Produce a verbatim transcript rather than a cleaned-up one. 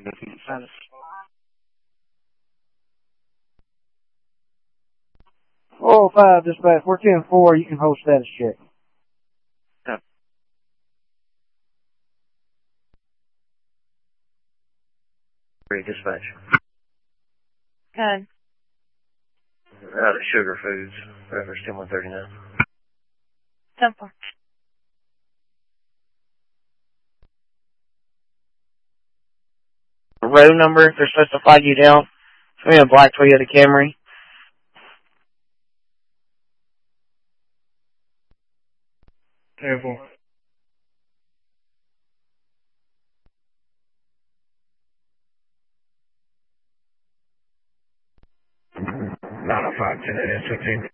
four oh five, dispatch, four ten four, you can hold status check. Yeah. Great, dispatch. Good. Out of Sugar Foods, reference ten one thirty-nine. Simple. Row number, they're supposed to flag you down. It's going to be a black Toyota Camry. Careful. nine oh five, ten eight, sixteen.